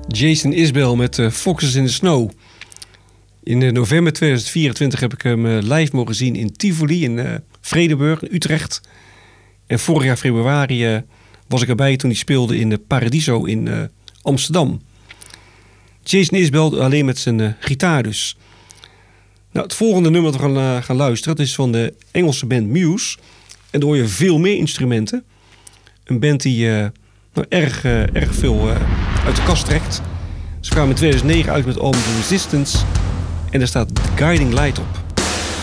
Jason Isbell met Foxes in the Snow. In november 2024 heb ik hem live mogen zien in Tivoli in Vredenburg, in Utrecht. En vorig jaar februari was ik erbij toen hij speelde in de Paradiso in Amsterdam. Jason Isbell alleen met zijn gitaar dus. Nou, het volgende nummer dat we gaan luisteren, dat is van de Engelse band Muse. En daar hoor je veel meer instrumenten. Een band die erg veel uit de kast trekt. Ze kwamen in 2009 uit met album The Resistance. En daar staat The Guiding Light op.